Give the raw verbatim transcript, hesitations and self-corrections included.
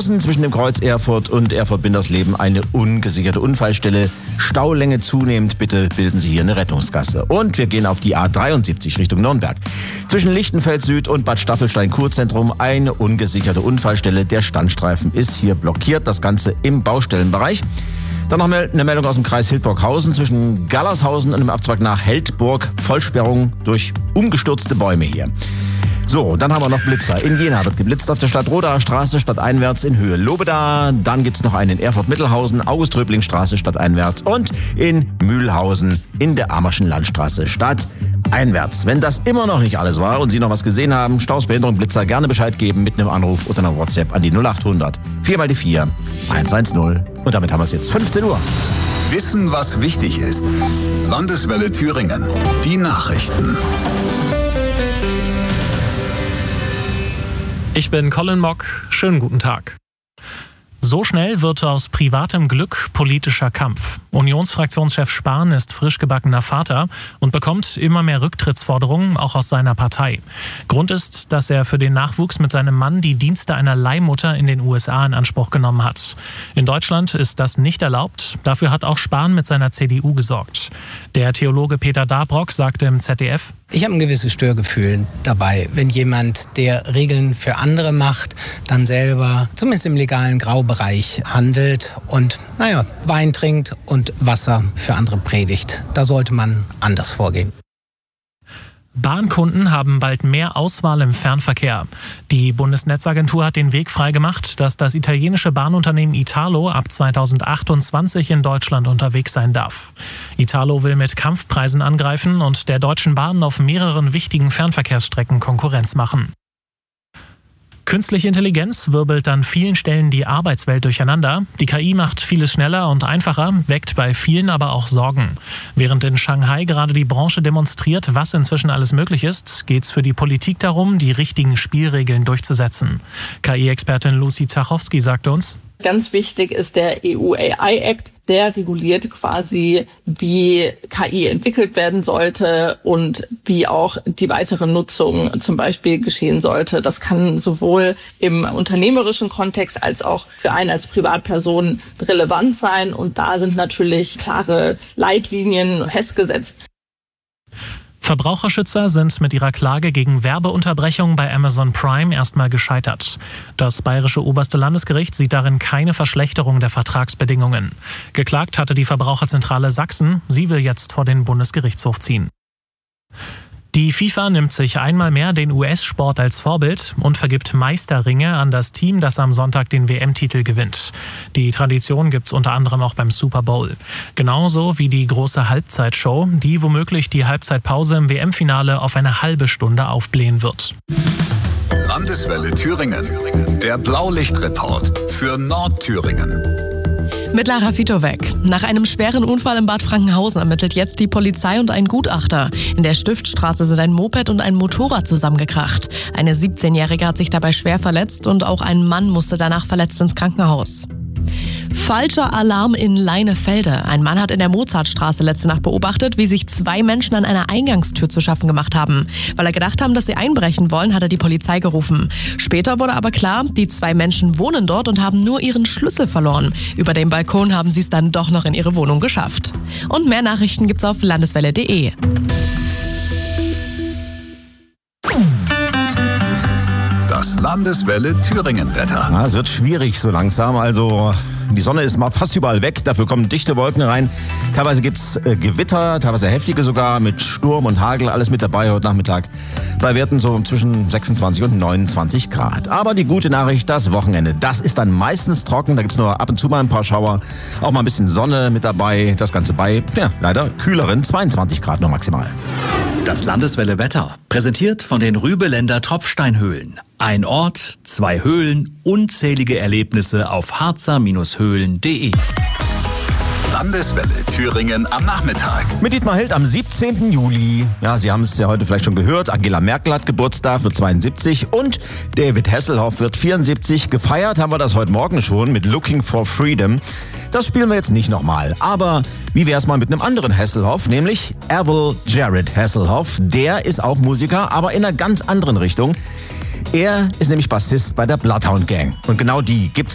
Lübbenhausen zwischen dem Kreuz Erfurt und Erfurt-Bindersleben eine ungesicherte Unfallstelle. Staulänge zunehmend, bitte bilden Sie hier eine Rettungsgasse. Und wir gehen auf die A dreiundsiebzig Richtung Nürnberg. Zwischen Lichtenfeld Süd und Bad Staffelstein-Kurzentrum eine ungesicherte Unfallstelle. Der Standstreifen ist hier blockiert, das Ganze im Baustellenbereich. Dann noch eine Meldung aus dem Kreis Hildburghausen zwischen Gallershausen und dem Abzweig nach Heldburg. Vollsperrung durch umgestürzte Bäume hier. So, dann haben wir noch Blitzer. In Jena wird geblitzt auf der Stadtrodaer Straße stadteinwärts in Höhe Lobeda. Dann gibt's noch einen in Erfurt-Mittelhausen, August-Röbling-Straße stadteinwärts und in Mühlhausen in der Ammerschen Landstraße stadteinwärts. Wenn das immer noch nicht alles war und Sie noch was gesehen haben, Staus, Behinderung, Blitzer, gerne Bescheid geben mit einem Anruf oder einer WhatsApp an die null acht hundert vier mal die vier eins eins null. Und damit haben wir es jetzt fünfzehn Uhr. Wissen, was wichtig ist. Landeswelle Thüringen. Die Nachrichten. Ich bin Colin Mock. Schönen guten Tag. So schnell wird aus privatem Glück politischer Kampf. Unionsfraktionschef Spahn ist frisch gebackener Vater und bekommt immer mehr Rücktrittsforderungen, auch aus seiner Partei. Grund ist, dass er für den Nachwuchs mit seinem Mann die Dienste einer Leihmutter in den U S A in Anspruch genommen hat. In Deutschland ist das nicht erlaubt. Dafür hat auch Spahn mit seiner C D U gesorgt. Der Theologe Peter Dabrock sagte im Z D F: Ich habe ein gewisses Störgefühl dabei, wenn jemand, der Regeln für andere macht, dann selber zumindest im legalen Graubereich handelt und, naja, Wein trinkt und Wasser für andere predigt. Da sollte man anders vorgehen. Bahnkunden haben bald mehr Auswahl im Fernverkehr. Die Bundesnetzagentur hat den Weg freigemacht, dass das italienische Bahnunternehmen Italo ab zweitausendachtundzwanzig in Deutschland unterwegs sein darf. Italo will mit Kampfpreisen angreifen und der Deutschen Bahn auf mehreren wichtigen Fernverkehrsstrecken Konkurrenz machen. Künstliche Intelligenz wirbelt an vielen Stellen die Arbeitswelt durcheinander. Die K I macht vieles schneller und einfacher, weckt bei vielen aber auch Sorgen. Während in Shanghai gerade die Branche demonstriert, was inzwischen alles möglich ist, geht es für die Politik darum, die richtigen Spielregeln durchzusetzen. K I-Expertin Lucy Zachowski sagte uns: Ganz wichtig ist der E U A I Act. Der reguliert quasi, wie K I entwickelt werden sollte und wie auch die weitere Nutzung zum Beispiel geschehen sollte. Das kann sowohl im unternehmerischen Kontext als auch für einen als Privatperson relevant sein. Und da sind natürlich klare Leitlinien festgesetzt. Verbraucherschützer sind mit ihrer Klage gegen Werbeunterbrechung bei Amazon Prime erstmal gescheitert. Das bayerische oberste Landesgericht sieht darin keine Verschlechterung der Vertragsbedingungen. Geklagt hatte die Verbraucherzentrale Sachsen. Sie will jetzt vor den Bundesgerichtshof ziehen. Die FIFA nimmt sich einmal mehr den U S-Sport als Vorbild und vergibt Meisterringe an das Team, das am Sonntag den W M-Titel gewinnt. Die Tradition gibt's unter anderem auch beim Super Bowl. Genauso wie die große Halbzeitshow, die womöglich die Halbzeitpause im W M-Finale auf eine halbe Stunde aufblähen wird. Landeswelle Thüringen. Der Blaulichtreport für Nordthüringen. Mit Lara Fitowek. Nach einem schweren Unfall in Bad Frankenhausen ermittelt jetzt die Polizei und ein Gutachter. In der Stiftstraße sind ein Moped und ein Motorrad zusammengekracht. Eine siebzehnjährige hat sich dabei schwer verletzt und auch ein Mann musste danach verletzt ins Krankenhaus. Falscher Alarm in Leinefelde. Ein Mann hat in der Mozartstraße letzte Nacht beobachtet, wie sich zwei Menschen an einer Eingangstür zu schaffen gemacht haben. Weil er gedacht haben, dass sie einbrechen wollen, hat er die Polizei gerufen. Später wurde aber klar, die zwei Menschen wohnen dort und haben nur ihren Schlüssel verloren. Über dem Balkon haben sie es dann doch noch in ihre Wohnung geschafft. Und mehr Nachrichten gibt's auf landeswelle punkt de. Das Landeswelle Thüringen-Wetter. Ja, es wird schwierig so langsam, also die Sonne ist mal fast überall weg, dafür kommen dichte Wolken rein. Teilweise gibt's äh, Gewitter, teilweise heftige sogar, mit Sturm und Hagel, alles mit dabei heute Nachmittag. Bei Werten so zwischen sechsundzwanzig und neunundzwanzig Grad. Aber die gute Nachricht, das Wochenende, das ist dann meistens trocken, da gibt's nur ab und zu mal ein paar Schauer, auch mal ein bisschen Sonne mit dabei, das Ganze bei, ja, leider kühleren zweiundzwanzig Grad noch maximal. Das Landeswelle Wetter, präsentiert von den Rübeländer Tropfsteinhöhlen. Ein Ort, zwei Höhlen, unzählige Erlebnisse auf harzer Bindestrich höhlen punkt de. Landeswelle Thüringen am Nachmittag. Mit Dietmar Held am siebzehnten Juli. Ja, Sie haben es ja heute vielleicht schon gehört. Angela Merkel hat Geburtstag, wird zweiundsiebzig. Und David Hasselhoff wird vierundsiebzig. Gefeiert haben wir das heute Morgen schon mit Looking for Freedom. Das spielen wir jetzt nicht nochmal. Aber wie wär's mal mit einem anderen Hasselhoff, nämlich Avril Jared Hasselhoff. Der ist auch Musiker, aber in einer ganz anderen Richtung. Er ist nämlich Bassist bei der Bloodhound Gang. Und genau die gibt's